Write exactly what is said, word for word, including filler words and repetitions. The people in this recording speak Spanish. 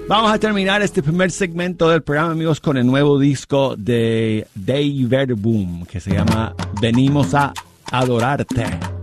Vamos a terminar este primer segmento del programa, amigos, con el nuevo disco de David Boom, que se llama Venimos a Adorarte.